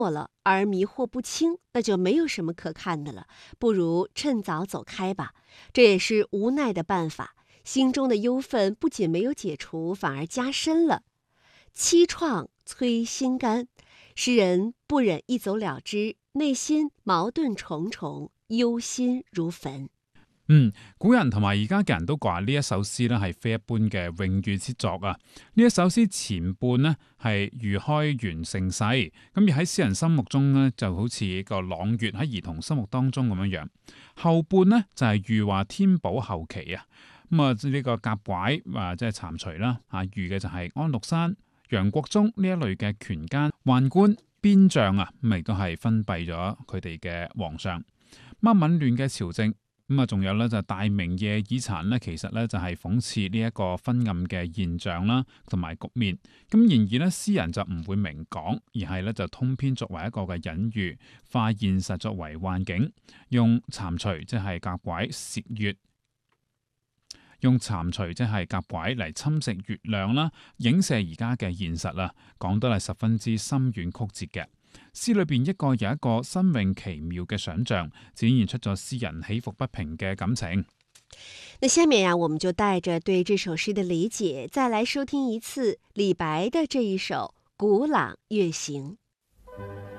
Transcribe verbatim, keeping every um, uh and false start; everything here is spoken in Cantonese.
了而迷惑不清，那就没有什么可看的了，不如趁早走开吧。这也是无奈的办法，心中的忧愤不仅没有解除，反而加深了。凄怆催心肝，诗人不忍一走了之，內心矛盾重重，憂心如焚。 嗯，古人同埋而家嘅人都話呢一首詩咧係非一般嘅詠譽之作啊！呢一首詩前半呢係喻開元盛世，咁而喺詩人心目中呢就好似一個朗月喺兒童心目當中咁樣樣。後半呢就係喻話天寶後期啊，咁啊呢個夾拐啊即係蟾蜍啦，啊喻嘅就係安祿山、楊國忠呢一類嘅權奸宦官邊將啊，咁亦都係封閉咗佢哋嘅皇上。咁紊亂嘅朝政。咁啊，仲有咧就大明夜已殘咧，其實咧就係諷刺呢一個昏暗嘅現象啦，同埋局面。咁然而咧，詩人就唔會明講，而係咧就通篇作為一個嘅隱喻，化現實作為幻境，用蟾蜍即係夾拐竊月，用蟾蜍即係夾拐嚟侵蝕月亮啦，影射而家嘅現實啦，講得係十分之深遠曲折嘅。詩裏邊一個又一個新穎奇妙嘅想象，展現出咗詩人起伏不平嘅感情。 那下面呀、啊，我們就帶着對這首詩的理解，再來收聽一次李白的這一首《古朗月行》。